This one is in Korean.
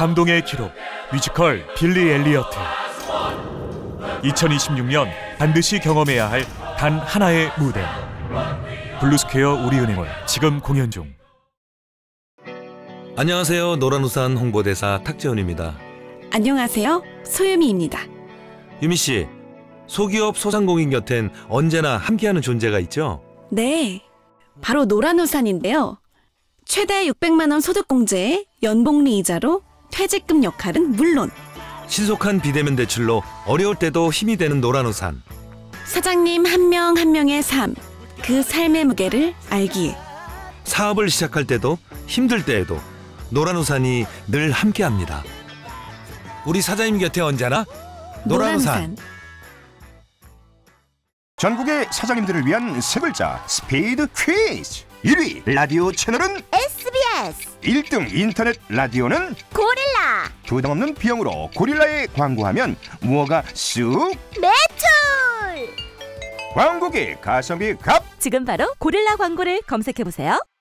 감동의 기록 뮤지컬 빌리 엘리어트. 2026년 반드시 경험해야 할 단 하나의 무대. 블루스퀘어 우리은행원 지금 공연 중. 안녕하세요. 노란우산 홍보대사 탁재훈입니다. 안녕하세요. 소유미입니다. 유미씨, 소기업 소상공인 곁엔 언제나 함께하는 존재가 있죠? 네, 바로 노란우산인데요. 최대 600만 원 소득공제에 연봉리 이자로 퇴직금 역할은 물론 신속한 비대면 대출로 어려울 때도 힘이 되는 노란우산. 사장님 한 명 한 명의 삶, 그 삶의 무게를 알기에 사업을 시작할 때도 힘들 때에도 노란우산이 늘 함께합니다. 우리 사장님 곁에 언제나 노란우산. 전국의 사장님들을 위한 세 글자 스피드 퀴즈. 1위 라디오 채널은 SBS. 1등 인터넷 라디오는 고릴라. 부담없는 비용으로 고릴라에 광고하면 무허가 쑥 매출. 광고기 가성비 갑. 지금 바로 고릴라 광고를 검색해보세요.